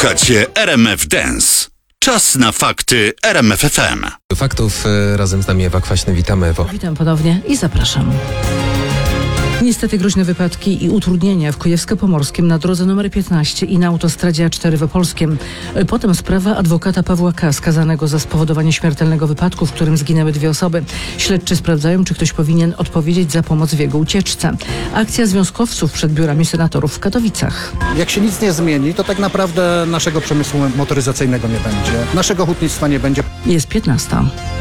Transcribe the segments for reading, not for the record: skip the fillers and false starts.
Słuchacie RMF Dance. Czas na fakty RMF FM. Faktów razem z nami Ewa Kwaśny. Witamy, Ewo. Witam ponownie i zapraszam. Niestety groźne wypadki i utrudnienia w Kujawsko-Pomorskim na drodze nr 15 i na autostradzie A4 w Opolskiem. Potem sprawa adwokata Pawła K., skazanego za spowodowanie śmiertelnego wypadku, w którym zginęły 2 osoby. Śledczy sprawdzają, czy ktoś powinien odpowiedzieć za pomoc w jego ucieczce. Akcja związkowców przed biurami senatorów w Katowicach. Jak się nic nie zmieni, to tak naprawdę naszego przemysłu motoryzacyjnego nie będzie. Naszego hutnictwa nie będzie. Jest 15.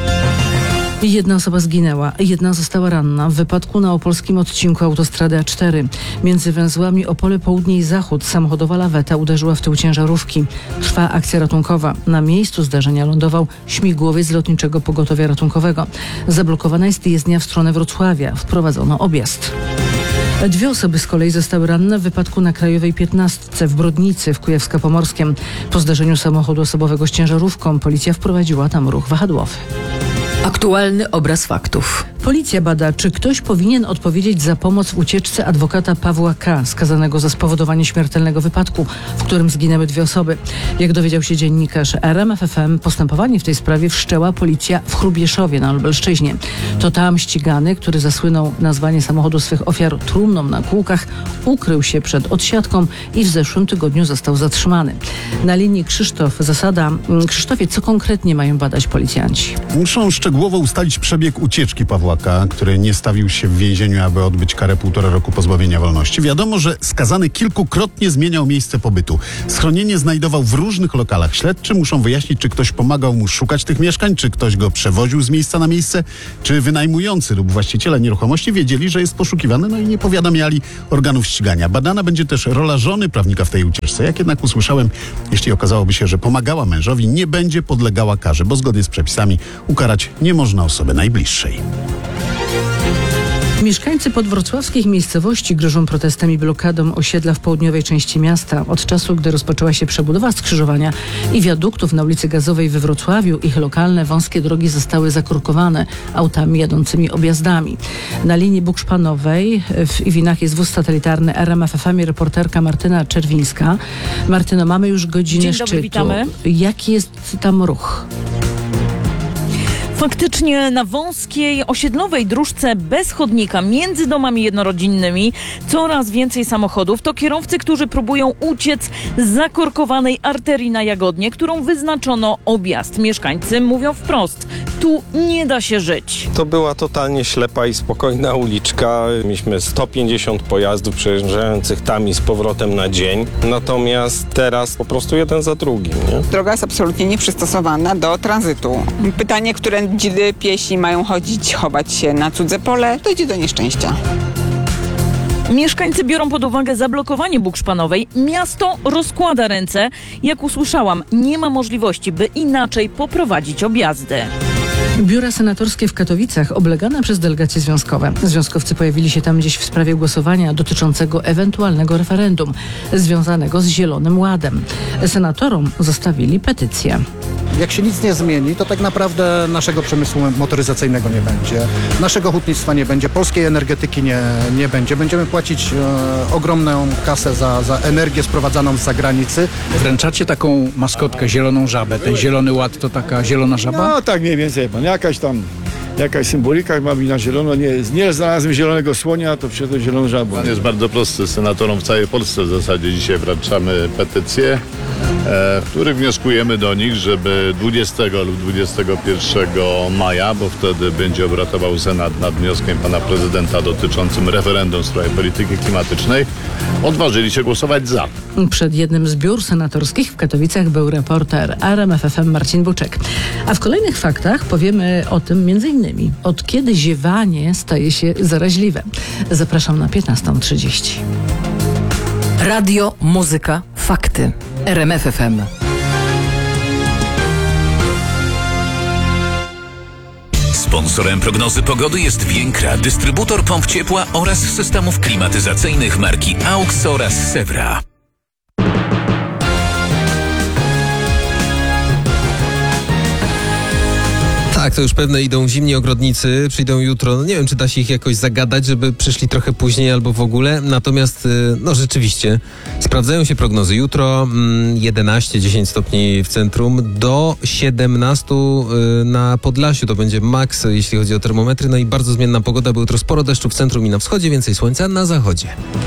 1 osoba zginęła, 1 została ranna w wypadku na opolskim odcinku autostrady A4. Między węzłami Opole Południe i Zachód samochodowa laweta uderzyła w tył ciężarówki. Trwa akcja ratunkowa. Na miejscu zdarzenia lądował śmigłowiec z Lotniczego Pogotowia Ratunkowego. Zablokowana jest jezdnia w stronę Wrocławia. Wprowadzono objazd. 2 osoby z kolei zostały ranne w wypadku na Krajowej 15 w Brodnicy w Kujawsko-Pomorskim. Po zdarzeniu samochodu osobowego z ciężarówką policja wprowadziła tam ruch wahadłowy. Aktualny obraz faktów. Policja bada, czy ktoś powinien odpowiedzieć za pomoc w ucieczce adwokata Pawła K., skazanego za spowodowanie śmiertelnego wypadku, w którym zginęły 2 osoby. Jak dowiedział się dziennikarz RMF FM, postępowanie w tej sprawie wszczęła policja w Hrubieszowie na Lubelszczyźnie. To tam ścigany, który zasłynął nazwanie samochodu swych ofiar trumną na kółkach, ukrył się przed odsiadką i w zeszłym tygodniu został zatrzymany. Na linii Krzysztof Zasada. Krzysztofie, co konkretnie mają badać policjanci? Muszą szczegółowo ustalić przebieg ucieczki Pawła K., który nie stawił się w więzieniu, aby odbyć karę 1,5 roku pozbawienia wolności. Wiadomo, że skazany kilkukrotnie zmieniał miejsce pobytu. Schronienie znajdował w różnych lokalach. Śledczy muszą wyjaśnić, czy ktoś pomagał mu szukać tych mieszkań, czy ktoś go przewoził z miejsca na miejsce, czy wynajmujący lub właściciele nieruchomości wiedzieli, że jest poszukiwany, no i nie powiadamiali organów ścigania. Badana będzie też rola żony prawnika w tej ucieczce. Jak jednak usłyszałem, jeśli okazałoby się, że pomagała mężowi, nie będzie podlegała karze, bo zgodnie z przepisami ukarać nie można osoby najbliższej. Mieszkańcy podwrocławskich miejscowości grożą protestem i blokadą osiedla w południowej części miasta. Od czasu, gdy rozpoczęła się przebudowa skrzyżowania i wiaduktów na ulicy Gazowej we Wrocławiu, ich lokalne wąskie drogi zostały zakorkowane autami jadącymi objazdami. Na linii Bukszpanowej w Iwinach jest wóz satelitarny RMF FM i reporterka Martyna Czerwińska. Martyno, mamy już godzinę Dzień dobry, szczytu. witamy. Jaki jest tam ruch? Faktycznie na wąskiej osiedlowej dróżce bez chodnika między domami jednorodzinnymi coraz więcej samochodów. To kierowcy, którzy próbują uciec z zakorkowanej arterii na Jagodnie, którą wyznaczono objazd. Mieszkańcy mówią wprost, tu nie da się żyć. To była totalnie ślepa i spokojna uliczka. Mieliśmy 150 pojazdów przejeżdżających tam i z powrotem na dzień. Natomiast teraz po prostu jeden za drugim. Nie? Droga jest absolutnie nieprzystosowana do tranzytu. Pytanie, które dzidy piesi mają chować się na cudze pole, dojdzie do nieszczęścia. Mieszkańcy biorą pod uwagę zablokowanie Bukszpanowej. Miasto rozkłada ręce. Jak usłyszałam, nie ma możliwości, by inaczej poprowadzić objazdy. Biura senatorskie w Katowicach oblegane przez delegacje związkowe. Związkowcy pojawili się tam gdzieś w sprawie głosowania dotyczącego ewentualnego referendum związanego z Zielonym Ładem. Senatorom zostawili petycję. Jak się nic nie zmieni, to tak naprawdę naszego przemysłu motoryzacyjnego nie będzie. Naszego hutnictwa nie będzie. Polskiej energetyki nie będzie. Będziemy płacić ogromną kasę za energię sprowadzaną z zagranicy. Wręczacie taką maskotkę, zieloną żabę. Ten Zielony Ład to taka zielona żaba? No tak mniej więcej, pan. Jakaś symbolika ma być na zielono. Nie znalazłem zielonego słonia, to przyszedłem zieloną żabą. Plan jest bardzo prosty. Senatorom w całej Polsce w zasadzie dzisiaj wręczamy petycje, w których wnioskujemy do nich, żeby 20 lub 21 maja, bo wtedy będzie obratował Senat nad wnioskiem pana prezydenta dotyczącym referendum w sprawie polityki klimatycznej, odważyli się głosować za. Przed jednym z biur senatorskich w Katowicach był reporter RMF FM Marcin Buczek. A w kolejnych faktach powiemy o tym m.in. od kiedy ziewanie staje się zaraźliwe. Zapraszam na 15:30. Radio, muzyka, fakty. RMF FM. Sponsorem prognozy pogody jest Więkra, dystrybutor pomp ciepła oraz systemów klimatyzacyjnych marki AUX oraz Sewra. Tak, to już pewne, idą zimni ogrodnicy, przyjdą jutro. No nie wiem, czy da się ich jakoś zagadać, żeby przyszli trochę później albo w ogóle. Natomiast, no rzeczywiście, sprawdzają się prognozy. Jutro 11-10 stopni w centrum, do 17 na Podlasiu. To będzie maks, jeśli chodzi o termometry. No i bardzo zmienna pogoda, bo jutro sporo deszczu w centrum i na wschodzie, więcej słońca na zachodzie.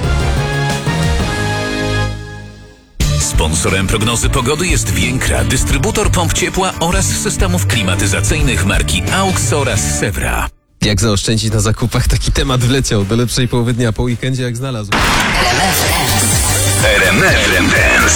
Sponsorem prognozy pogody jest Więkra, dystrybutor pomp ciepła oraz systemów klimatyzacyjnych marki AUX oraz Sevra. Jak zaoszczędzić na zakupach? Taki temat wleciał do lepszej połowy dnia po weekendzie, jak znalazł. RMF